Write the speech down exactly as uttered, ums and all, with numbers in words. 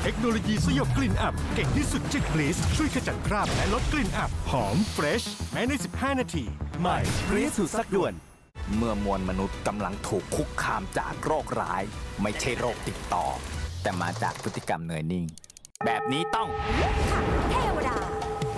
เทคโนโลยีสยบกลิ่นอับเก่งที่สุดจากบลิสช่วยขจัดคราบและลดกลิ่นอับหอมเฟรชแม้ในสิบห้านาทีใหม่บลิสสูตรซักด่วนเมื่อมวลมนุษย์กำลังถูกคุกคามจากโรคร้ายไม่ใช่โรคติดต่อแต่มาจากพฤติกรรมเนยนิ่งแบบนี้ต้องเทวดา